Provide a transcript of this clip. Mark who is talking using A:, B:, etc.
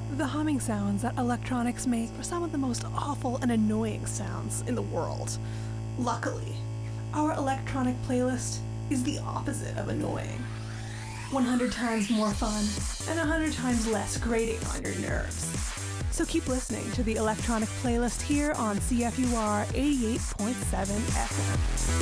A: The humming sounds that electronics make are some of the most awful and annoying sounds in the world. Luckily, our electronic playlist is the opposite of annoying. 100 times more fun and 100 times less grating on your nerves. So keep listening to the electronic playlist here on CFUR 88.7 FM.